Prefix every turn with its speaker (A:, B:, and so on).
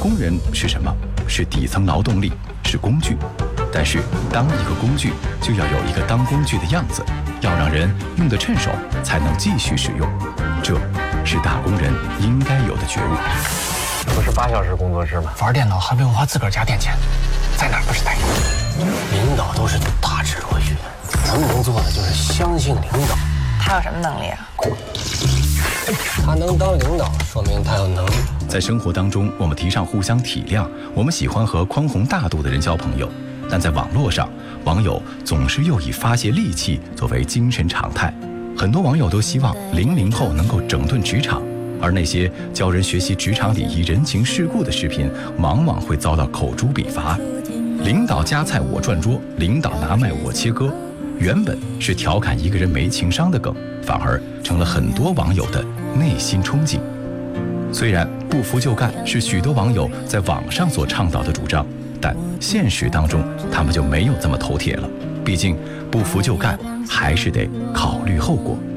A: 工人是什么？是底层劳动力，是工具。但是，当一个工具，就要有一个当工具的样子，要让人用得趁手，才能继续使用。这是打工人应该有的觉悟。
B: 不是8小时工作制吗？
C: 玩电脑还不用花自个儿家电钱，在哪儿不是待遇？
B: 领导都是大智若愚，咱们能做的就是相信领导。
D: 他有什么能力啊？
B: 他能当领导，说明他有能力。
A: 在生活当中，我们提倡互相体谅，我们喜欢和宽宏大度的人交朋友，但在网络上，网友总是又以发泄戾气作为精神常态。很多网友都希望00后能够整顿职场，而那些教人学习职场礼仪、人情世故的视频，往往会遭到口诛笔伐。领导夹菜我转桌，领导拿麦我切割，原本是调侃一个人没情商的梗，反而成了很多网友的内心憧憬。虽然不服就干是许多网友在网上所倡导的主张，但现实当中他们就没有这么头铁了。毕竟不服就干，还是得考虑后果。